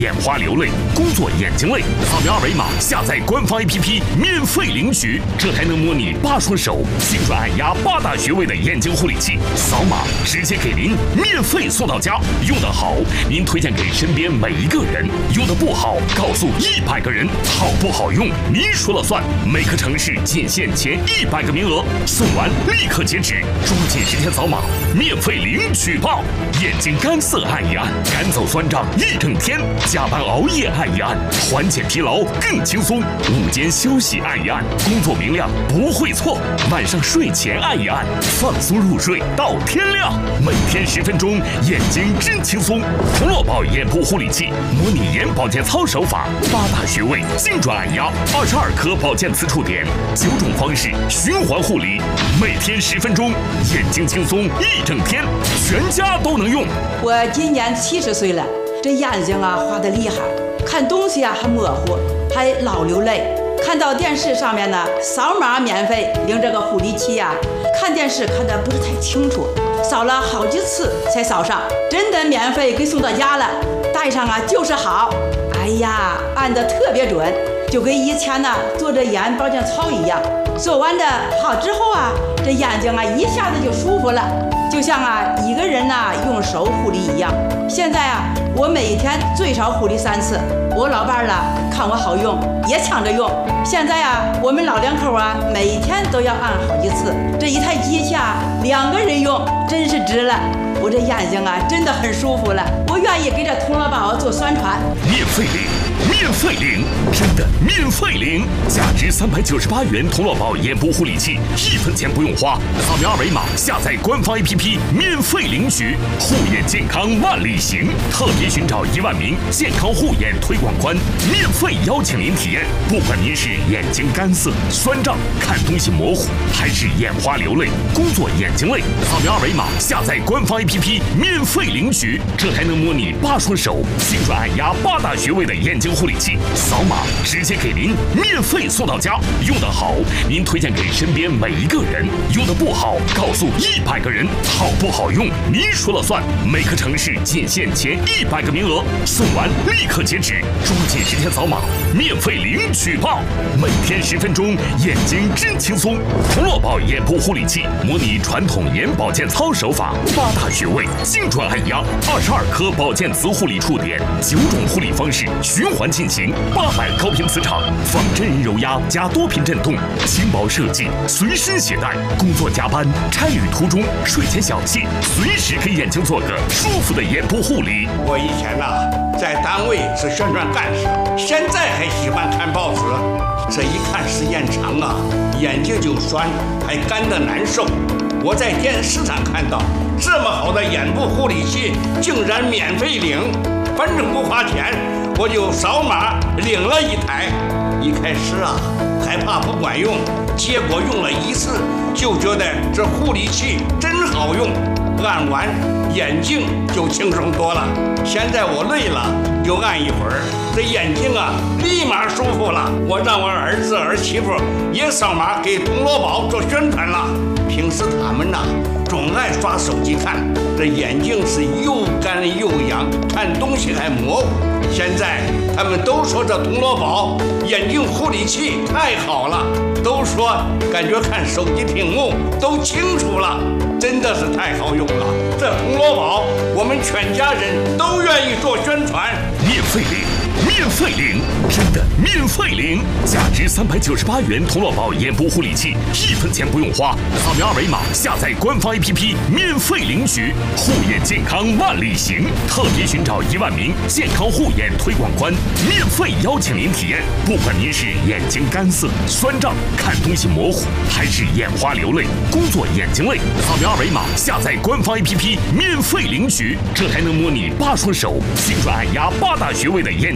眼花流泪，工作眼睛累，扫描二维码下载官方 APP 免费领取，这还能模拟8双手精准按压8大穴位的眼睛护理器，扫码直接给您免费送到家。用得好，您推荐给身边每一个人；用得不好，告诉100个人。好不好用，您说了算。每个城市仅限前100个名额，送完立刻截止，抓紧时间扫码，免费领取吧！眼睛干涩按一按，赶走酸胀一整天。加班熬夜按一按，缓解疲劳更轻松；午间休息按一按，工作明亮不会错；晚上睡前按一按，放松入睡到天亮。每天10分钟，眼睛真轻松。童乐宝眼部护理器，模拟眼保健操手法，8大穴位精准按压，22颗保健磁触点，9种方式循环护理，每天10分钟，眼睛轻松一整天，全家都能用。 我今年70岁了。这眼睛啊花得厉害，看东西啊还模糊，还老流泪。看到电视上面呢，扫码免费领这个护理器呀，看电视看得不是太清楚，扫了好几次才扫上，真的免费给送到家了，戴上啊就是好。哎呀，按得特别准，就跟以前呢做着眼保健操一样。做完的好之后啊，这眼睛啊一下子就舒服了，就像啊一个人呢用手护理一样。现在啊，我每天最少护理3次。我老伴儿了看我好用，也抢着用。现在啊，我们老两口啊，每天都要按好几次。这一台机器啊，2个人用，真是值了。我这眼睛啊，真的很舒服了。我愿意给这童乐宝做宣传。 免费领，免费领，真的免费领！价值398元童乐宝眼部护理器，1分钱不用花，扫描二维码下载官方 APP 免费领取。护眼健康万里行，特别寻找1万名健康护眼推广官，免费邀请您体验。不管您是眼睛干涩、酸胀、看东西模糊，还是眼花流泪、工作眼睛累，扫描二维码下载官方 APP 免费领取，这还能模拟8双手精准按压8大穴位的眼睛护理器，扫码直接给您免费送到家。用得好，您推荐给身边每一个人；用得不好，告诉100个人。好不好用，您说了算。每个城市仅限前100个名额，送完立刻截止，抓紧时间扫码，免费领取吧！每天10分钟，眼睛真轻松。童乐宝眼部护理器，模拟传统眼保健操手法，8大穴位精准按压，22颗保健磁护理触点，9种护理方式循环进行，800高频磁场，仿真人揉压加多频震动，轻薄设计，随身携带。工作加班、差旅途中、睡前小憩，随时给眼睛做个舒服的眼部护理。 我以前在单位是宣传干事，现在还喜欢看报纸。这一看时间长啊，眼睛就酸，还干得难受。我在电视上看到这么好的眼部护理器，竟然免费领，反正不花钱，我就扫码领了1台。一开始啊，害怕不管用，结果用了1次，就觉得这护理器真好用，按完眼睛就轻松多了。现在我累了就按一会儿，这眼睛啊立马舒服了。我让我儿子儿媳妇也扫码给童乐宝做宣传了。平时他们总爱刷手机看，这眼睛是又干又痒，看东西还模糊。现在他们都说这童乐宝眼睛护理器太好了，都说感觉看手机屏幕都清楚了，真的是太好用了。这童乐宝我们全家人都愿意做宣传。 免费领，免费领，真的免费领！价值398元童乐宝眼部护理器，1分钱不用花，扫描二维码下载官方 APP 免费领取。护眼健康万里行，特别寻找1万名健康护眼推广官，免费邀请您体验。不管您是眼睛干涩、酸胀、看东西模糊，还是眼花流泪、工作眼睛累，扫描二维码下载官方 APP免费领取，这还能模拟8双手精准按压8大穴位的眼睛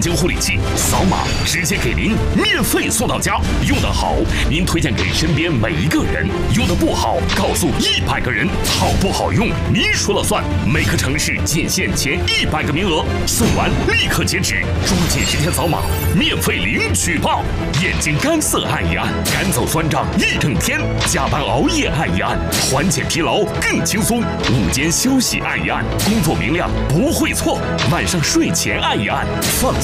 睛护理器，扫码直接给您免费送到家。用得好，您推荐给身边每一个人；用得不好，告诉100个人。好不好用，您说了算。每个城市仅限前100个名额，送完立刻截止。抓紧时间扫码，免费领取吧！眼睛干涩按一按，赶走酸胀一整天；加班熬夜按一按，缓解疲劳更轻松；午间休息按一按，工作明亮不会错；晚上睡前按一按，放